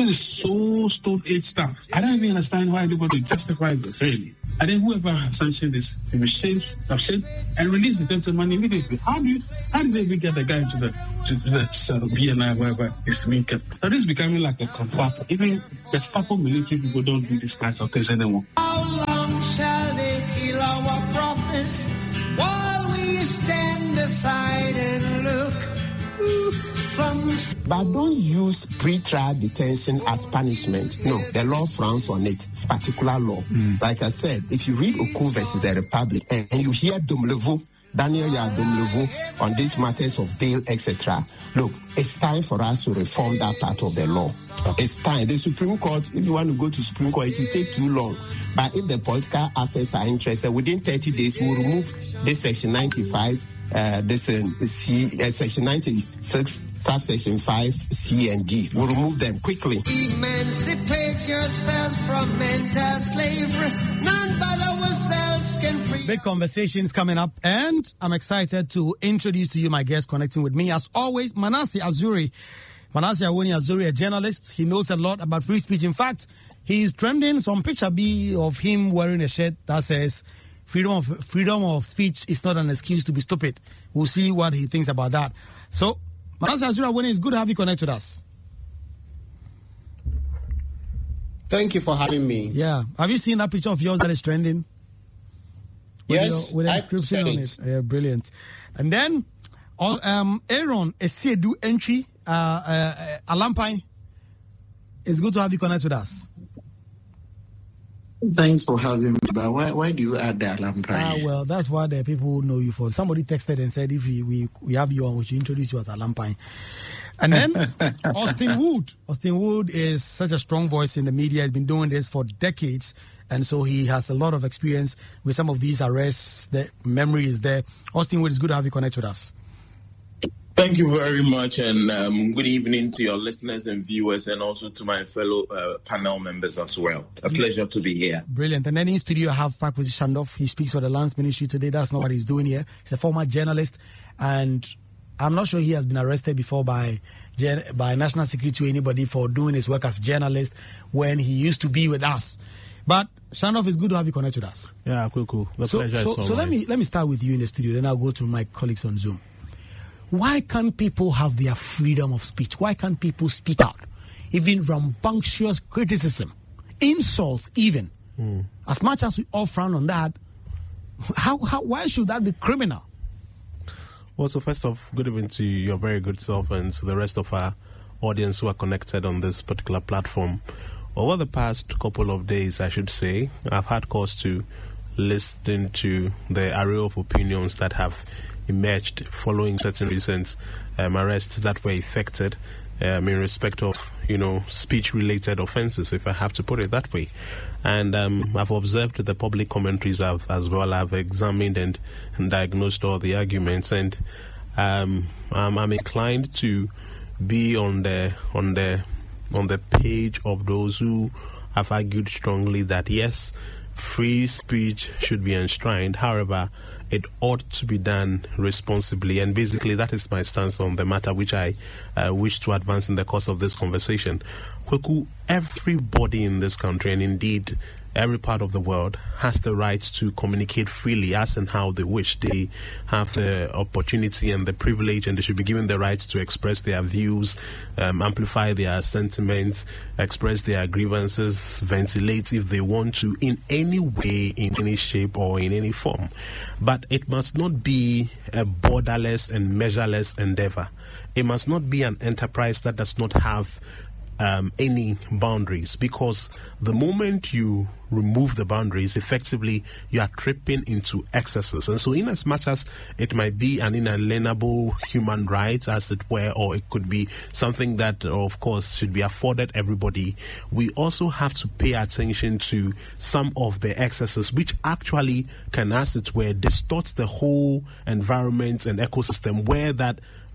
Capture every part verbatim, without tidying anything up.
This is so stone age stuff. I don't even understand why they want to justify this, really. And then whoever has sanctioned this, they will shave, shave and release the dental money immediately. How do you, how did they even get the guy to the, to the uh, B N I, wherever it's being kept? Now this is becoming like a compartment. Even the Stapo military people don't do this kinds of things anymore. How long shall they kill our prophets while we stand aside and look? But don't use pre-trial detention as punishment. No, the law frowns on it. Particular law. Mm. Like I said, if you read Oku versus the Republic and, and you hear Domlevo, Daniel Yadomlevo on these matters of bail, et cetera. Look, it's time for us to reform that part of the law. It's time. The Supreme Court, if you want to go to Supreme Court, it will take too long. But if the political actors are interested, within thirty days, we'll remove this Section ninety-five. Uh, this uh, C, uh, Section ninety-six, subsection five, C and D. We'll remove them quickly. Emancipate yourselves from mental slavery. None but ourselves can free. Big conversations coming up, and I'm excited to introduce to you my guest connecting with me. As always, Manasseh Azuri. Manasseh Awoni Azuri, a journalist. He knows a lot about free speech. In fact, he's trending some picture B of him wearing a shirt that says, Freedom of freedom of speech is not an excuse to be stupid. We'll see what he thinks about that. So, Manasseh Azuri Awoni, it's good to have you connect with us. Thank you for having me. Yeah. Have you seen that picture of yours that is trending? With yes. Your, with a description on it. Yeah, brilliant. And then, um, Aaron Esiedu entry, uh, uh, Alampine. It's good to have you connect with us. Thanks for having me, but why, why do you add that Alampine? Ah, well, that's what the people know you for. Somebody texted and said, if we, we, we have you on, we should introduce you as Alampine. And then Austin Wood. Austin Wood is such a strong voice in the media. He's been doing this for decades. And so he has a lot of experience with some of these arrests. The memory is there. Austin Wood, it's good to have you connect with us. Thank you very much, and um, good evening to your listeners and viewers, and also to my fellow uh, panel members as well. A pleasure to be here. Brilliant. And then in studio, I have Pakweesi Shandorf. He speaks for the Lands Ministry today. That's not what he's doing here. He's a former journalist, and I'm not sure he has been arrested before by by national security or anybody for doing his work as a journalist when he used to be with us. But Shandorf, it's good to have you connect with us. Yeah, cool, cool. The so, pleasure so, is all so let me let me start with you in the studio. Then I'll go to my colleagues on Zoom. Why can't people have their freedom of speech? Why can't people speak out? Even rambunctious criticism, insults even. Mm. As much as we all frown on that, how, how why should that be criminal? Well, so first off, good evening to your very good self and to the rest of our audience who are connected on this particular platform. Over the past couple of days, I should say, I've had cause to listen to the array of opinions that have emerged following certain recent um, arrests that were effected um, in respect of, you know, speech-related offences, if I have to put it that way. And um, I've observed the public commentaries I've, as well. I've examined and, and diagnosed all the arguments, and um, I'm, I'm inclined to be on the on the on the page of those who have argued strongly that yes, free speech should be enshrined. However, it ought to be done responsibly, and basically that is my stance on the matter, which I uh, wish to advance in the course of this conversation. Kweku, everybody in this country, and indeed every part of the world, has the right to communicate freely as and how they wish. They have the opportunity and the privilege, and they should be given the right to express their views, um, amplify their sentiments, express their grievances, ventilate if they want to, in any way, in any shape, or in any form. But it must not be a borderless and measureless endeavor. It must not be an enterprise that does not have Um, any boundaries, because the moment you remove the boundaries, effectively you are tripping into excesses. And so in as much as it might be an inalienable human right, as it were, or it could be something that of course should be afforded everybody, we also have to pay attention to some of the excesses which actually can, as it were, distort the whole environment and ecosystem where that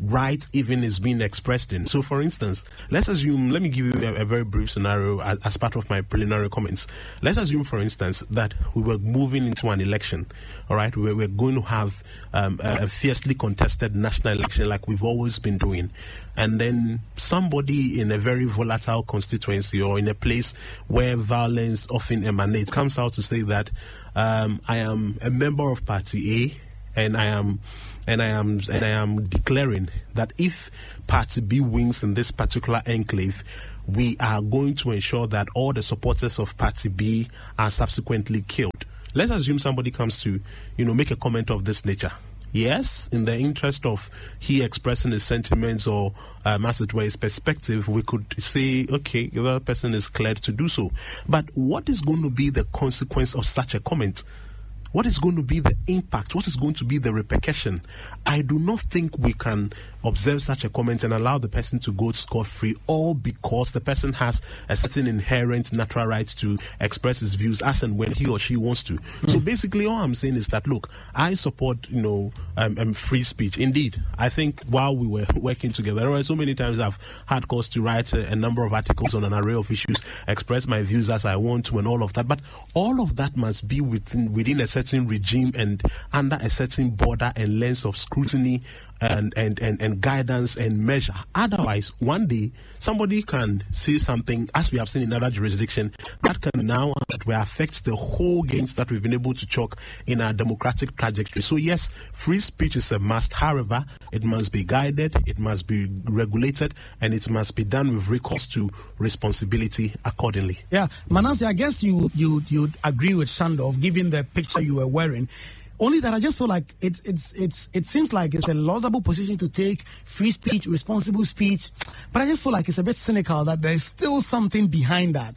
right even is being expressed in. So, for instance, let's assume, let me give you a, a very brief scenario as, as part of my preliminary comments. Let's assume, for instance, that we were moving into an election, all right? We're, we're going to have um, a, a fiercely contested national election like we've always been doing. And then somebody in a very volatile constituency or in a place where violence often emanates comes out to say that um, I am a member of Party A, and I am and I am and I am declaring that if Party B wins in this particular enclave, we are going to ensure that all the supporters of Party B are subsequently killed. Let's assume somebody comes to, you know, make a comment of this nature. Yes, in the interest of he expressing his sentiments or, um, as it were, his perspective, we could say, okay, the other person is cleared to do so. But what is going to be the consequence of such a comment? What is going to be the impact? What is going to be the repercussion? I do not think we can observe such a comment and allow the person to go scot-free, all because the person has a certain inherent natural right to express his views as and when he or she wants to. Mm. So basically all I'm saying is that, look, I support, you know, um, um, free speech. Indeed, I think while we were working together, there were so many times I've had cause to write a, a number of articles on an array of issues, express my views as I want to and all of that. But all of that must be within, within a certain regime and under a certain border and lens of scrutiny and, and, and, and guidance and measure. Otherwise, one day, somebody can say something, as we have seen in other jurisdictions, that can now affect the whole gains that we've been able to chalk in our democratic trajectory. So yes, free speech is a must. However, it must be guided, it must be regulated, and it must be done with recourse to responsibility accordingly. Yeah, Manasseh, I guess you you you'd agree with Shandov, given the picture you were wearing. Only that I just feel like it's it's it's it seems like it's a laudable position to take, free speech, responsible speech, but I just feel like it's a bit cynical that there is still something behind that.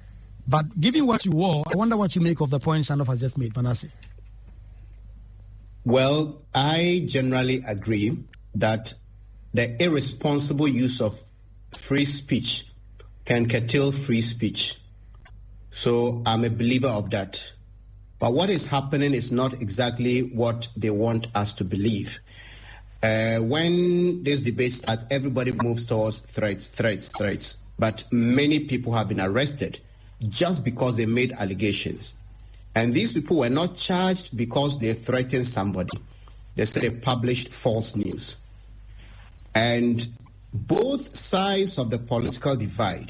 But given what you wore, I wonder what you make of the point Shandov has just made, Manasseh. Well, I generally agree that the irresponsible use of free speech can curtail free speech. So I'm a believer of that. But what is happening is not exactly what they want us to believe. Uh, when this debate starts, everybody moves towards threats, threats, threats. But many people have been arrested just because they made allegations. And these people were not charged because they threatened somebody. They said they published false news. And both sides of the political divide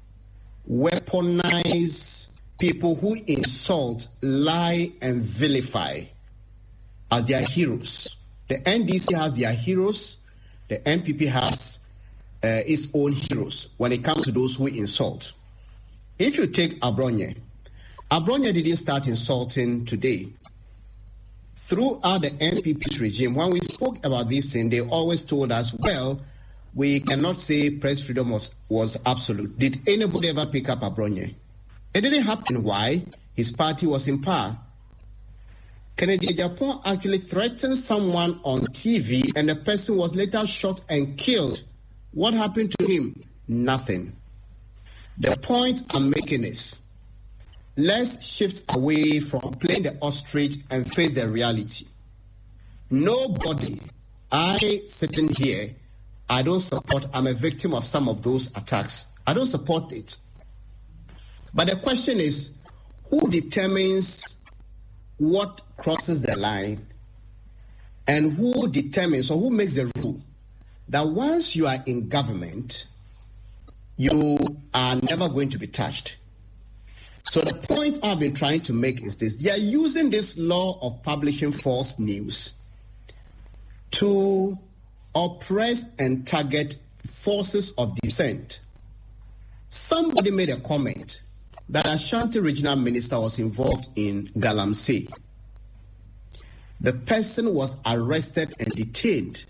weaponize people who insult, lie, and vilify as their heroes. The N D C has their heroes. The N P P has uh, its own heroes when it comes to those who insult. If you take Abronye, Abronye didn't start insulting today. Throughout the N P P's regime, when we spoke about this thing, they always told us, well, we cannot say press freedom was, was absolute. Did anybody ever pick up Abronye? It didn't happen. Why? His party was in power. Kennedy Agyapong actually threatened someone on T V and the person was later shot and killed. What happened to him? Nothing. The point I'm making is, let's shift away from playing the ostrich and face the reality. Nobody, I sitting here, I don't support, I'm a victim of some of those attacks. I don't support it. But the question is, who determines what crosses the line and who determines or who makes the rule that once you are in government, you are never going to be touched? So the point I've been trying to make is this. They are using this law of publishing false news to oppress and target forces of dissent. Somebody made a comment that Ashanti regional minister was involved in Galamsey. The person was arrested and detained.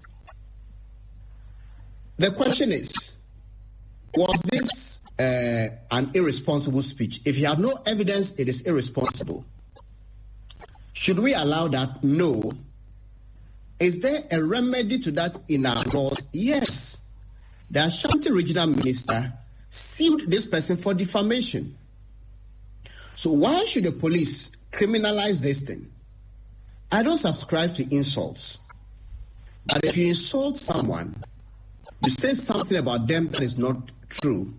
The question is, was this uh, an irresponsible speech? If you have no evidence, it is irresponsible. Should we allow that? No. Is there a remedy to that in our laws? Yes. The Ashanti regional minister sued this person for defamation. So why should the police criminalize this thing? I don't subscribe to insults. But if you insult someone, you say something about them that is not true,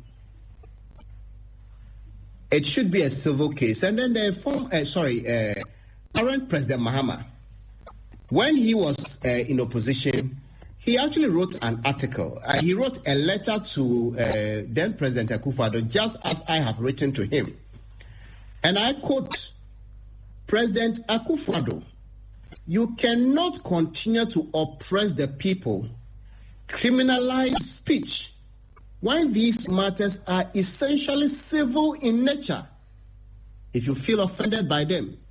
it should be a civil case. And then the form, uh, sorry, uh, current President Mahama, when he was uh, in opposition, he actually wrote an article. Uh, he wrote a letter to uh, then President Akufo-Addo, just as I have written to him. And I quote, President Akufo-Addo, you cannot continue to oppress the people, criminalize speech, when these matters are essentially civil in nature. If you feel offended by them,